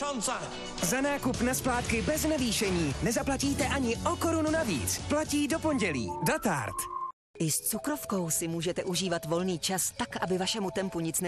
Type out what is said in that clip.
šance. Za nákup na splátky bez navýšení nezaplatíte ani o korunu navíc. Platí do pondělí. Datart. I s cukrovkou si můžete užívat volný čas tak, aby vašemu tempu nic